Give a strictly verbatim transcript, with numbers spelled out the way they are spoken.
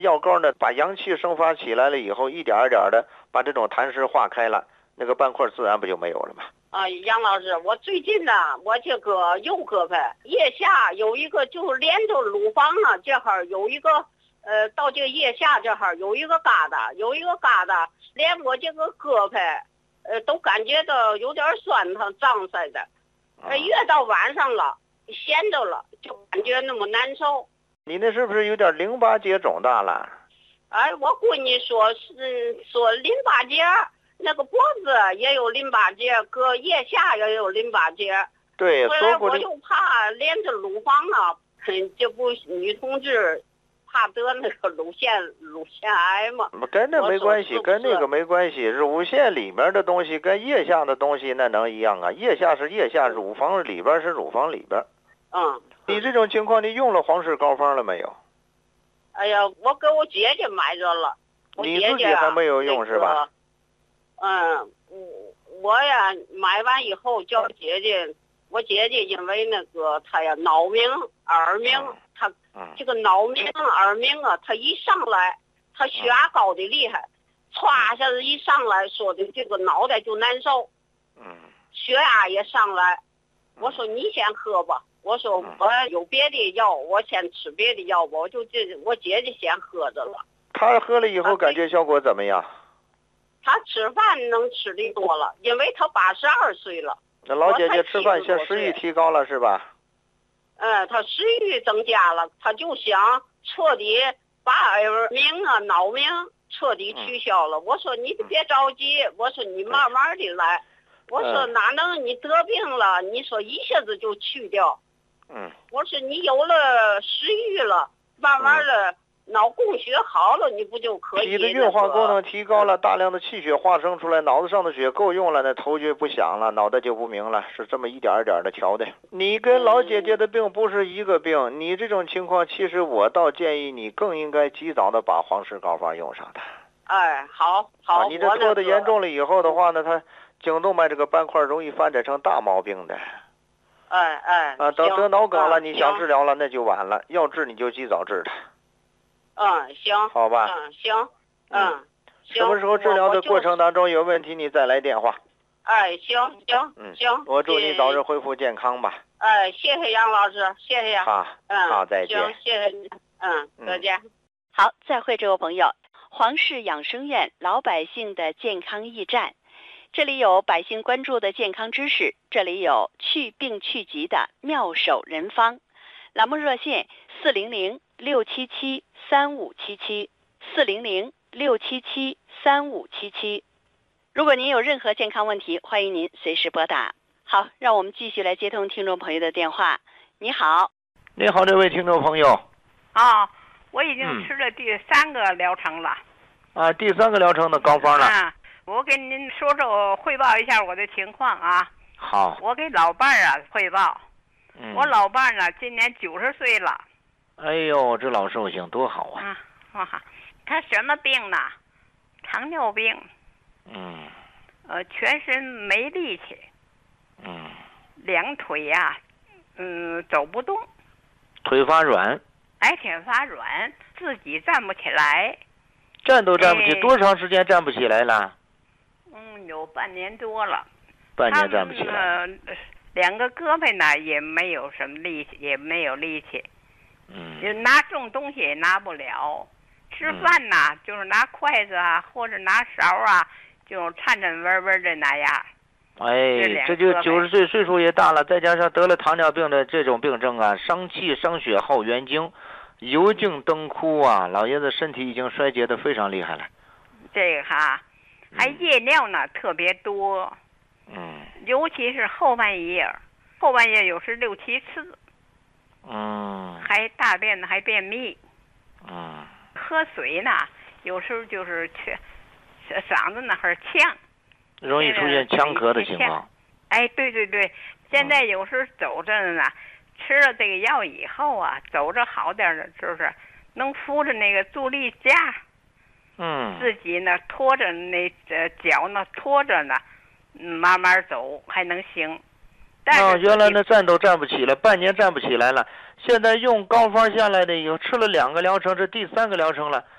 药膏呢，把阳气生发起来了以后，一点一点的把这种痰湿化开了，那个斑块自然不就没有了吗？ 啊，杨老师，我最近呢，我这个右胳膊腋下有一个，就是连着乳房呢，这哈有一个，呃，到这个腋下这哈有一个疙瘩，有一个疙瘩，连我这个胳膊，呃，都感觉到有点酸疼、胀似的。呃，越到晚上了，闲着了，就感觉那么难受。 你那是不是有点淋巴结肿大了？ 哎，我闺女说是说淋巴结。那个脖子也有淋巴结，搁腋下也有淋巴结。 对， 后来我就怕连着乳房啊，这不女同志怕得那个乳腺乳腺癌嘛。 跟那没关系，跟那个没关系。乳腺里面的东西跟腋下的东西那能一样啊？腋下是腋下，乳房里边是乳房里边。 嗯。 你这种情况，你用了黄氏膏方了没有？ 哎呀，我给我姐姐买着了。我姐姐、啊、 你自己还没有用、那个、是吧？ 嗯，我我呀买完以后叫姐姐，我姐姐因为那个她呀脑鸣耳鸣，她、嗯、这个脑鸣耳鸣啊，她一上来，她血压高的厉害，歘一下子一上来说的这个脑袋就难受， 嗯， 血压也上来，我说你先喝吧，我说我有别的药，我先吃别的药吧，我就这我姐姐先喝着了。 她喝了以后感觉效果怎么样？ 他吃饭能吃的多了，因为他八十二岁了。 那老姐姐吃饭现食欲提高了是吧？ 嗯，他食欲增加了，他就想彻底把耳鸣啊、脑鸣彻底取消了。嗯、我说你别着急，我说你慢慢的来。嗯、我说哪能你得病了，你说一下子就去掉。 嗯。 我说你有了食欲了，慢慢的。嗯脑供血好了，你不就可以？ 你的运化功能提高了，大量的气血化生出来，脑子上的血够用了，那头就不响了，脑袋就不明了，是这么一点一点的调的。你跟老姐姐的病不是一个病，你这种情况，其实我倒建议你更应该及早的把黄氏膏方用上的。 哎，好，好， 啊、你这拖得严重了以后的话呢，它颈动脉这个斑块容易发展成大毛病的。 哎哎。 啊，等得脑梗了，你想治疗了，那就晚了。要治你就及早治它。 嗯，行， 好吧， 嗯，行，嗯，行。 什么时候治疗的过程当中有问题，你再来电话。 哎，行行， 嗯， 行。 我祝你早日恢复健康吧。 哎，谢谢杨老师，谢谢。 好， 嗯， 好，再见。 行，谢谢你，嗯，再见。 好，再会，这位朋友。黄氏养生院，老百姓的健康驿站，这里有百姓关注的健康知识，这里有去病去疾的妙手人方。栏目热线四零零六七七三五七七四零零六七七三五七七。如果您有任何健康问题，欢迎您随时拨打。好，让我们继续来接通听众朋友的电话。你好， 你好，这位听众朋友。 啊，我已经吃了第三个疗程了。 嗯、啊，第三个疗程的膏方了。 啊，我给您说说汇报一下我的情况啊。 好。 我给老伴儿啊汇报。 嗯、 我老伴儿呢，今年九十岁了。 哎呦，这老寿星多好啊！ 啊，哇，他什么病呢？糖尿病。 嗯。 呃，全身没力气。 嗯。 两腿呀、啊，嗯，走不动。 腿发软。 哎，腿发软，自己站不起来。 站都站不起， 哎、 多长时间站不起来了？ 嗯，有半年多了。 半年站不起来。 呃两个胳膊呢也没有什么力气，也没有力气， 嗯， 就拿重东西也拿不了。吃饭呢、嗯、就是拿筷子啊或者拿勺啊，就颤颤巍巍的那样。 哎，这就九十岁岁数也大了，再加上得了糖尿病的这种病症啊，伤气伤血耗元精，油尽灯枯啊，老爷子身体已经衰竭的非常厉害了。 这个哈，还夜尿呢、嗯、特别多。 嗯， 尤其是后半夜，后半夜有时六七次。 嗯， 还大便呢，还便秘。 嗯， 喝水呢，有时候就是去嗓子那儿呛， 容易出现呛咳的情况。 哎，对对对，现在有时候走着呢，嗯、吃了这个药以后啊，走着好点的，就是能扶着那个助力架。 嗯， 自己呢拖着那呃脚呢拖着呢。嗯，慢慢走还能行，但是、 哦、原来那站都站不起来，半年站不起来了。现在用膏方下来的以后，吃了两个疗程，这第三个疗程了。